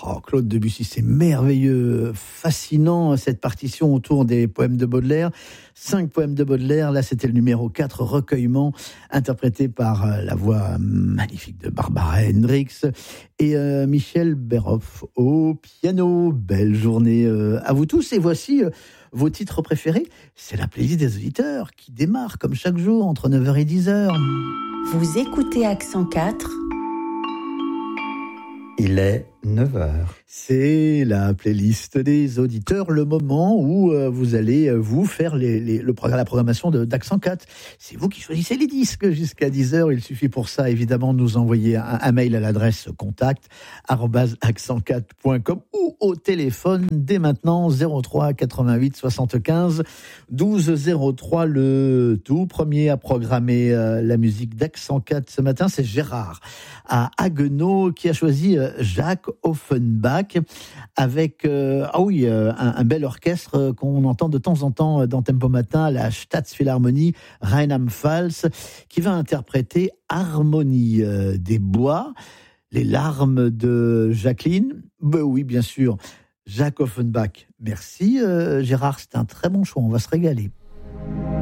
Oh, Claude Debussy, c'est merveilleux, fascinant cette partition autour des poèmes de Baudelaire. 5 poèmes de Baudelaire, là c'était le numéro 4, recueillement, interprété par la voix magnifique de Barbara Hendricks et Michel Berhoff au piano. Belle journée à vous tous, et voici vos titres préférés. C'est la playlist des auditeurs qui démarre comme chaque jour entre 9h et 10h. Vous écoutez Accent 4. Il est 9h. C'est la playlist des auditeurs, le moment où vous allez vous faire la programmation d'Accent 4. C'est vous qui choisissez les disques jusqu'à 10h. Il suffit pour ça, évidemment, de nous envoyer un mail à l'adresse contact@accent4.com ou au téléphone dès maintenant 03 88 75 12 03. Le tout premier à programmer la musique d'Accent 4 ce matin, c'est Gérard à Haguenau qui a choisi Jacques Offenbach avec un bel orchestre qu'on entend de temps en temps dans Tempo Matin, la Staatsphilharmonie Rheinland-Pfalz, qui va interpréter Harmonie des bois, les larmes de Jacqueline. Ben oui, bien sûr, Jacques Offenbach. Merci Gérard, c'est un très bon choix, on va se régaler.